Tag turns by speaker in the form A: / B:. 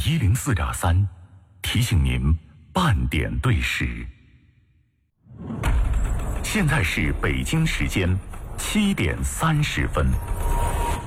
A: 104.3，提醒您半点对时。现在是北京时间7点30分。